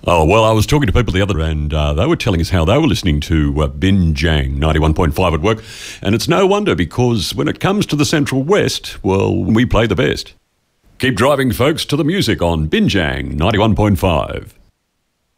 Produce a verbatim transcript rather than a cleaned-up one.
Oh, well, I was talking to people the other and uh, they were telling us how they were listening to uh, Binjang ninety-one point five at work. And it's no wonder, because when it comes to the Central West, well, we play the best. Keep driving, folks, to the music on Binjang ninety-one point five.